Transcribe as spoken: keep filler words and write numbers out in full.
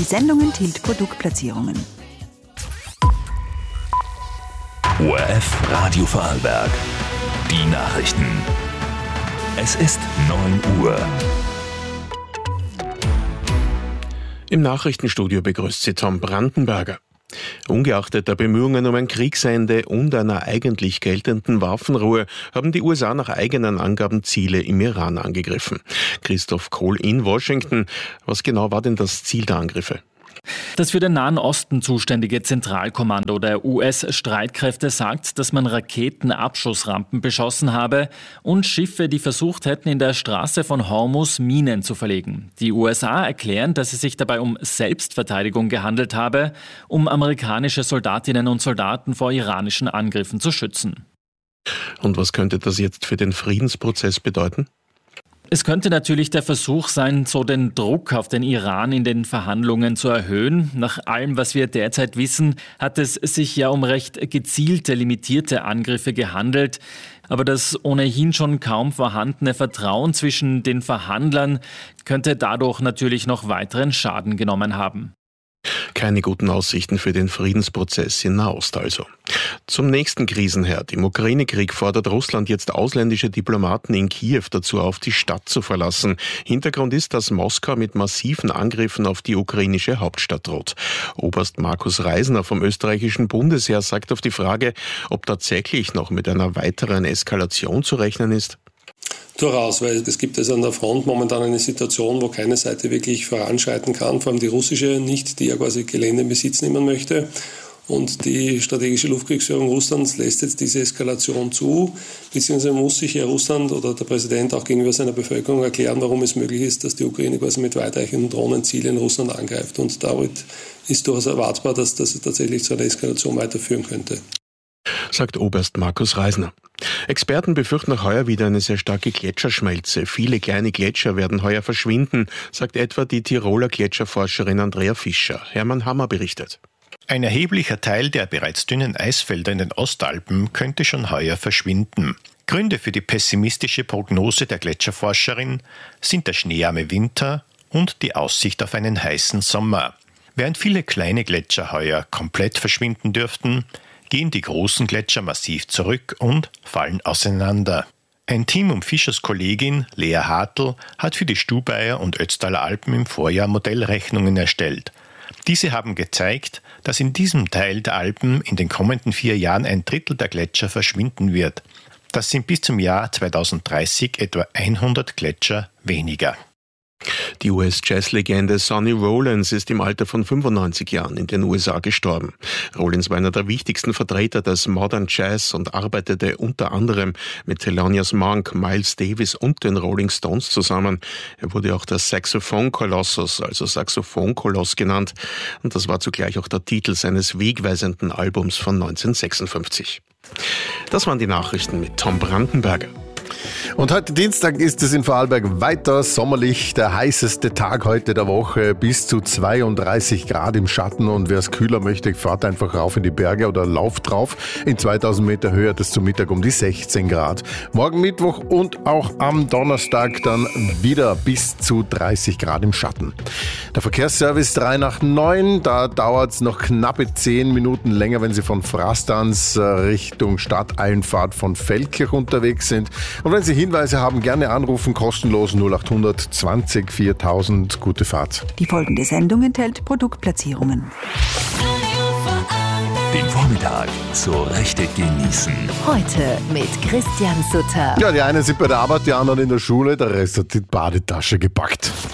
Die Sendung enthielt Produktplatzierungen. O R F Radio Vorarlberg. Die Nachrichten. Es ist neun Uhr. Im Nachrichtenstudio begrüßt Sie Tom Brandenberger. Ungeachtet der Bemühungen um ein Kriegsende und einer eigentlich geltenden Waffenruhe haben die U S A nach eigenen Angaben Ziele im Iran angegriffen. Christoph Kohl in Washington. Was genau war denn das Ziel der Angriffe? Das für den Nahen Osten zuständige Zentralkommando der U S-Streitkräfte sagt, dass man Raketenabschussrampen beschossen habe und Schiffe, die versucht hätten, in der Straße von Hormuz Minen zu verlegen. Die U S A erklären, dass es sich dabei um Selbstverteidigung gehandelt habe, um amerikanische Soldatinnen und Soldaten vor iranischen Angriffen zu schützen. Und was könnte das jetzt für den Friedensprozess bedeuten? Es könnte natürlich der Versuch sein, so den Druck auf den Iran in den Verhandlungen zu erhöhen. Nach allem, was wir derzeit wissen, hat es sich ja um recht gezielte, limitierte Angriffe gehandelt. Aber das ohnehin schon kaum vorhandene Vertrauen zwischen den Verhandlern könnte dadurch natürlich noch weiteren Schaden genommen haben. Keine guten Aussichten für den Friedensprozess in Nahost also. Zum nächsten Krisenherd. Im Ukraine-Krieg fordert Russland jetzt ausländische Diplomaten in Kiew dazu auf, die Stadt zu verlassen. Hintergrund ist, dass Moskau mit massiven Angriffen auf die ukrainische Hauptstadt droht. Oberst Markus Reisner vom österreichischen Bundesheer sagt auf die Frage, ob tatsächlich noch mit einer weiteren Eskalation zu rechnen ist. Durchaus, weil es gibt also an der Front momentan eine Situation, wo keine Seite wirklich voranschreiten kann, vor allem die russische nicht, die ja quasi Gelände in Besitz nehmen möchte. Und die strategische Luftkriegsführung Russlands lässt jetzt diese Eskalation zu, beziehungsweise muss sich ja Russland oder der Präsident auch gegenüber seiner Bevölkerung erklären, warum es möglich ist, dass die Ukraine quasi mit weitreichenden Drohnen Ziele in Russland angreift. Und damit ist durchaus erwartbar, dass das tatsächlich zu einer Eskalation weiterführen könnte. Sagt Oberst Markus Reisner. Experten befürchten auch heuer wieder eine sehr starke Gletscherschmelze. Viele kleine Gletscher werden heuer verschwinden, sagt etwa die Tiroler Gletscherforscherin Andrea Fischer. Hermann Hammer berichtet. Ein erheblicher Teil der bereits dünnen Eisfelder in den Ostalpen könnte schon heuer verschwinden. Gründe für die pessimistische Prognose der Gletscherforscherin sind der schneearme Winter und die Aussicht auf einen heißen Sommer. Während viele kleine Gletscher heuer komplett verschwinden dürften, gehen die großen Gletscher massiv zurück und fallen auseinander. Ein Team um Fischers Kollegin Lea Hartl hat für die Stubaier und Ötztaler Alpen im Vorjahr Modellrechnungen erstellt. Diese haben gezeigt, dass in diesem Teil der Alpen in den kommenden vier Jahren ein Drittel der Gletscher verschwinden wird. Das sind bis zum Jahr zweitausenddreißig etwa hundert Gletscher weniger. Die U S-Jazz-Legende Sonny Rollins ist im Alter von fünfundneunzig Jahren in den U S A gestorben. Rollins war einer der wichtigsten Vertreter des Modern Jazz und arbeitete unter anderem mit Thelonious Monk, Miles Davis und den Rolling Stones zusammen. Er wurde auch der Saxophon-Kolossus, also Saxophonkoloss genannt. Und das war zugleich auch der Titel seines wegweisenden Albums von neunzehnhundertsechsundfünfzig. Das waren die Nachrichten mit Tom Brandenberger. Und heute Dienstag ist es in Vorarlberg weiter sommerlich, der heißeste Tag heute der Woche, bis zu zweiunddreißig Grad im Schatten, und wer es kühler möchte, fahrt einfach rauf in die Berge oder lauft drauf. In zweitausend Meter Höhe hat es zum Mittag um die sechzehn Grad. Morgen Mittwoch und auch am Donnerstag dann wieder bis zu dreißig Grad im Schatten. Der Verkehrsservice drei nach neun, da dauert es noch knappe zehn Minuten länger, wenn Sie von Frastans Richtung Stadteinfahrt von Feldkirch unterwegs sind. Und wenn Sie Hinweise haben, gerne anrufen, kostenlos null acht hundert zwanzig viertausend. Gute Fahrt. Die folgende Sendung enthält Produktplatzierungen. Den Vormittag so richtig genießen. Heute mit Christian Sutter. Ja, die einen sind bei der Arbeit, die anderen in der Schule, der Rest hat die Badetasche gepackt.